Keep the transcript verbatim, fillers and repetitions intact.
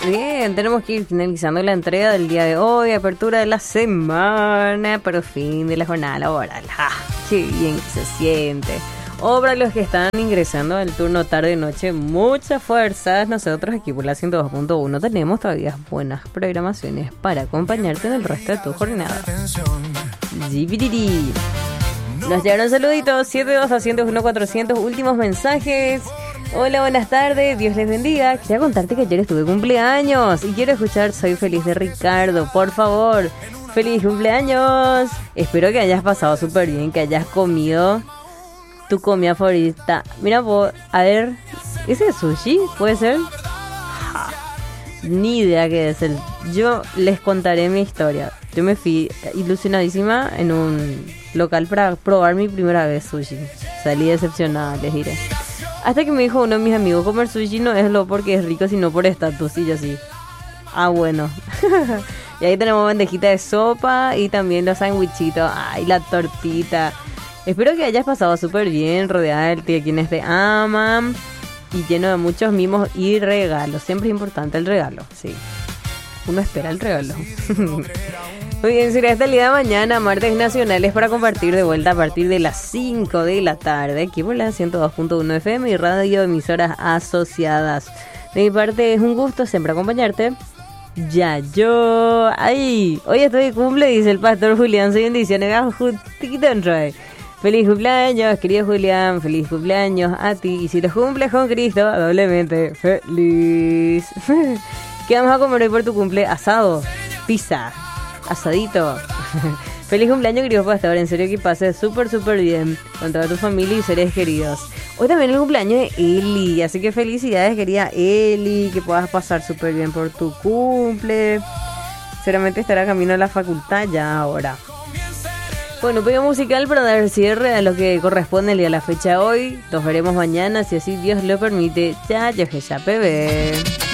Bien, tenemos que ir finalizando la entrega del día de hoy, apertura de la semana, pero fin de la jornada laboral. ¡Ah! ¡Qué bien que se siente! O para los que están ingresando al turno tarde-noche, muchas fuerzas. Nosotros aquí por la ciento dos punto uno tenemos todavía buenas programaciones para acompañarte en el resto de tu jornada. Jibiriri. Nos llegaron saluditos, siete dos doscientos uno cuatrocientos, últimos mensajes. Hola, buenas tardes, Dios les bendiga. Quería contarte que ayer estuve cumpleaños y quiero escuchar Soy Feliz de Ricardo, por favor. ¡Feliz cumpleaños! Espero que hayas pasado súper bien, que hayas comido tu comida favorita. Mira, a ver, ¿ese es sushi? ¿Puede ser? Ja, ni idea qué es el. Yo les contaré mi historia. Yo me fui ilusionadísima en un local para probar mi primera vez sushi. Salí decepcionada, les diré. Hasta que me dijo uno de mis amigos, comer sushi no es lo porque es rico, sino por estatus. Y yo así, ah, bueno. Y ahí tenemos bandejita de sopa y también los sandwichitos. Ay, la tortita. Espero que hayas pasado súper bien, rodeada de quienes te aman y lleno de muchos mimos y regalos. Siempre es importante el regalo, sí. Uno espera el regalo. Muy bien, será hasta el día de mañana, martes nacionales, para compartir de vuelta a partir de las cinco de la tarde, aquí por la ciento dos punto uno F M y radio emisoras asociadas. De mi parte es un gusto siempre acompañarte. Ya yo, ay, hoy estoy de cumple, dice el pastor Julián, soy bendiciones, justito dentro de. Feliz cumpleaños, querido Julián, feliz cumpleaños a ti, y si los cumples con Cristo, doblemente feliz. ¿Qué vamos a comer hoy por tu cumple? Asado, pizza, asadito. Feliz cumpleaños, querido pastor, en serio que pases súper, súper bien con toda tu familia y seres queridos. Hoy también es el cumpleaños de Eli, así que felicidades, querida Eli, que puedas pasar súper bien por tu cumple. Seguramente estará camino a la facultad ya ahora. Bueno, pego musical para dar cierre a lo que corresponde el día a la fecha hoy. Nos veremos mañana, si así Dios lo permite. Ya, ya, ya, bebé.